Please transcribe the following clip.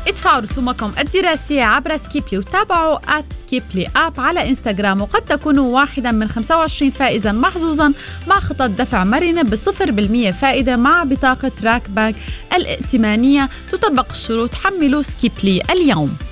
ادفعوا رسومكم الدراسية عبر سكيبلي وتابعوا @skiply على إنستغرام، وقد تكونوا واحدا من 25 فائزا محظوظا مع خطة دفع مرنة ب0% فائدة مع بطاقة راك باك الائتمانية. تطبق الشروط. حملوا سكيبلي اليوم.